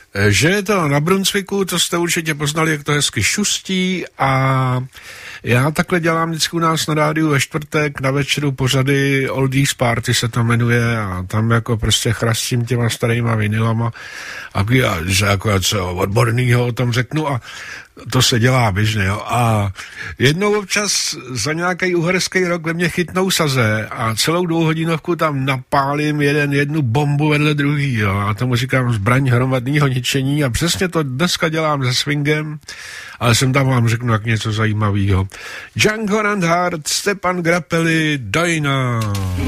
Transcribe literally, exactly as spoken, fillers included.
že je to na Brunswicku, to jste určitě poznali, jak to hezky šustí, a já takhle dělám vždycky u nás na rádiu ve čtvrtek na večeru pořady Oldies Party se to jmenuje, a tam jako prostě chrastím těma starýma vinylama a že jako co odbornýho o tom řeknu, a to se dělá běžně, jo. A jednou občas za nějaký uherský rok ve mně chytnou saze a celou dvouhodinovku tam napálím jeden, jednu bombu vedle druhý, jo. A tomu říkám zbraň hromadného ničení, a přesně to dneska dělám se swingem, ale jsem tam vám řeknu jak něco zajímavého. Django Reinhardt, Stepan Grappelli, Dojna.